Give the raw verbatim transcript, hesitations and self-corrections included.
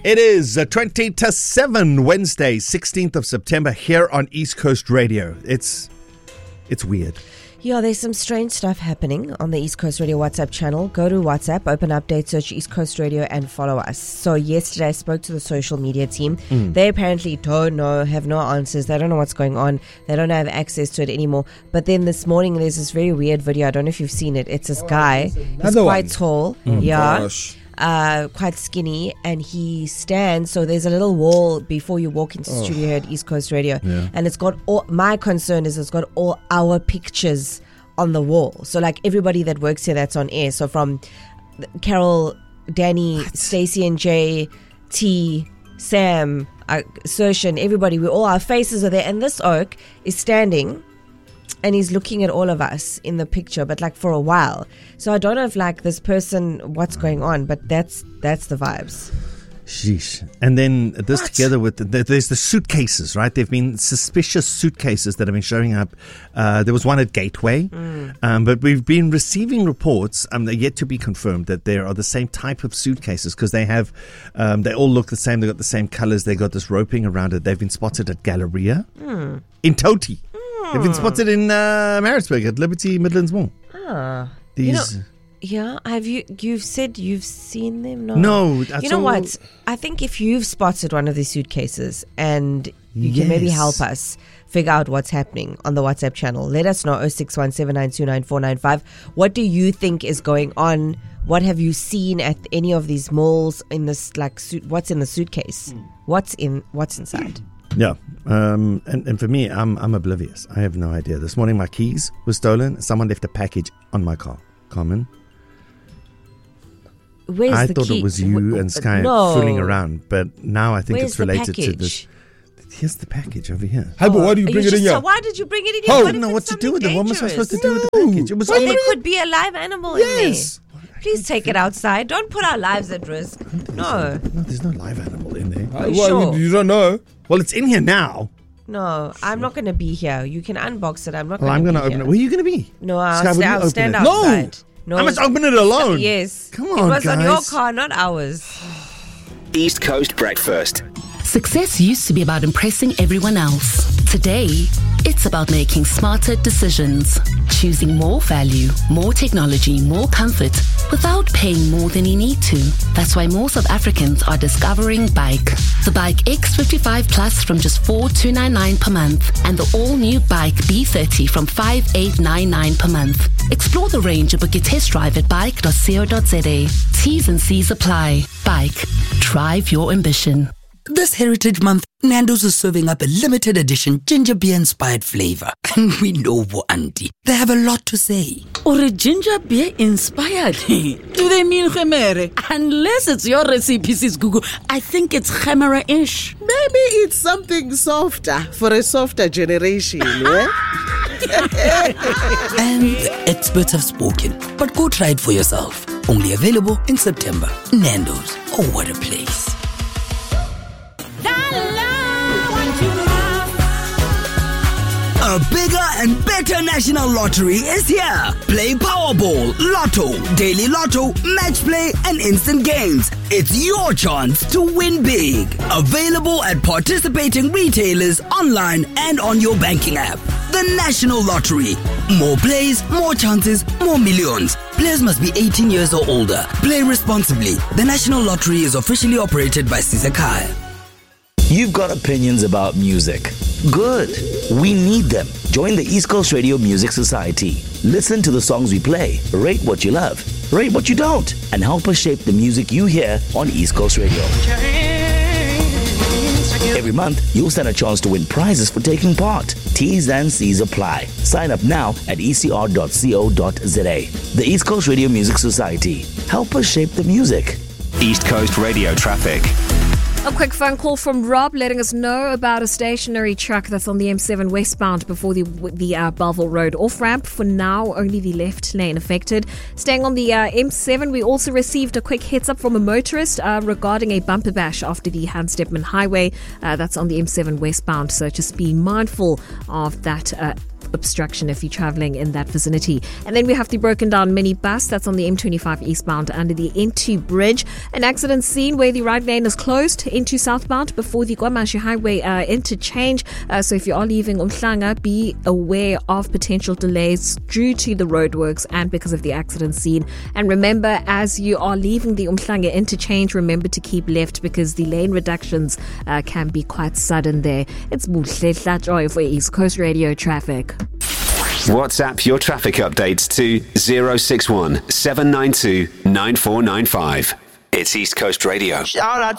It is twenty to seven, Wednesday, sixteenth of September, here on East Coast Radio. It's it's weird. Yeah, there's some strange stuff happening on the East Coast Radio WhatsApp channel. Go to WhatsApp, open update, search East Coast Radio and follow us. So yesterday I spoke to the social media team. Mm. They apparently don't know, have no answers. They don't know what's going on. They don't have access to it anymore. But then this morning there's this very weird video. I don't know if you've seen it. It's this oh, guy. He's quite one. tall. Mm. Yeah. Gosh. Uh, quite skinny, and he stands. So there's a little wall before you walk into the oh. studio here at East Coast Radio, yeah. and it's got all. My concern is it's got all our pictures on the wall. So like everybody that works here that's on air. So from Carol, Danny, Stacey, and Jay, T, Sam, uh, Sershin, everybody. We all our faces are there, and this oak is standing. And he's looking at all of us in the picture, but like for a while. So I don't know if like this person, what's going on, but that's that's the vibes. Sheesh. And then this what? together with, the, there's the suitcases, right? There have been suspicious suitcases that have been showing up. Uh, there was one at Gateway, mm. um, but we've been receiving reports, um, they're yet to be confirmed, that there are the same type of suitcases because they have, um, they all look the same. They've got the same colors. They got this roping around it. They've been spotted at Galleria mm. in Toti. They've been spotted in uh, Maritzburg at Liberty Midlands Mall. Ah, These, you know, yeah. Have you? You've said you've seen them? No. No. You know what? I think if you've spotted one of these suitcases and you yes. can maybe help us figure out what's happening on the WhatsApp channel, let us know. oh six one seven nine two nine four nine five. What do you think is going on? What have you seen at any of these malls in this like suit? What's in the suitcase? Mm. What's in? What's inside? Yeah, um, and, and for me, I'm I'm oblivious. I have no idea. This morning, my keys were stolen. Someone left a package on my car. Carmen. Where's I the thought key? it was you w- and Sky no. fooling around, but now I think Where's it's related the to this. Here's the package over here. Hey, but why do you bring you it in here? here? Why did you bring it in here? I What didn't know if what it's to do with it. What am I dangerous? supposed to do with the No. package? It was Well, on there the- could be a live animal Yes. in there. Please take it outside. Don't put our lives at risk. No. No, there's no live animal in there. Uh, you well, sure? You don't know. Well, it's in here now. No, I'm not going to be here. You can unbox it. I'm not Well, going I'm to going to be open here. it. Where are you going to be? No, I'll, Sky, sta- will you I'll open stand it? outside. No. I must open it alone. Yes. Come on, It was guys. on your car, not ours. East Coast Breakfast. Success used to be about impressing everyone else. Today, it's about making smarter decisions. Choosing more value, more technology, more comfort without paying more than you need to. That's why more South Africans are discovering Bike. The Bike X fifty-five Plus from just four thousand two hundred ninety-nine per month and the all-new Bike B thirty from five thousand eight hundred ninety-nine per month. Explore the range and book your test drive at bike dot co dot za. T's and C's apply. Bike. Drive your ambition. This Heritage Month, Nando's is serving up a limited edition ginger beer inspired flavor. And we know for auntie, they have a lot to say. Or a ginger beer inspired? Do they mean Khemere? Unless it's your recipe, Sis Gugu, I think it's Khemera-ish. Maybe it's something softer for a softer generation, yeah? And the experts have spoken, but go try it for yourself. Only available in September. Nando's. Oh, what a place. A bigger and better national lottery is here. Play Powerball, Lotto, Daily Lotto, Match Play, and Instant Games. It's your chance to win big. Available at participating retailers, online, and on your banking app. The National Lottery. More plays, more chances, more millions. Players must be eighteen years or older. Play responsibly. The National Lottery is officially operated by Sizakai. You've got opinions about music. Good. We need them. Join the East Coast Radio Music Society. Listen to the songs we play. Rate what you love. Rate what you don't. And help us shape the music you hear on East Coast Radio. Every month, you'll stand a chance to win prizes for taking part. T's and C's apply. Sign up now at e c r dot co dot za. The East Coast Radio Music Society. Help us shape the music. East Coast Radio traffic. A quick phone call from Rob letting us know about a stationary truck that's on the M seven westbound before the the uh, Bellville Road off-ramp. For now, only the left lane affected. Staying on the uh, M seven, we also received a quick heads up from a motorist uh, regarding a bumper bash after the Hans Stepman Highway. Uh, that's on the M seven westbound, so just be mindful of that uh, obstruction if you're traveling in that vicinity. And then we have the broken down minibus that's on the M twenty-five eastbound under the N two bridge. An accident scene where the right lane is closed into southbound before the KwaMashu Highway uh, interchange. Uh, so if you are leaving Umhlanga, be aware of potential delays due to the roadworks and because of the accident scene. And remember, as you are leaving the Umhlanga interchange, remember to keep left because the lane reductions uh, can be quite sudden there. It's Buhle Hlajoy for East Coast Radio Traffic. WhatsApp your traffic updates to zero six one seven nine two nine four nine five. It's East Coast Radio. Shout out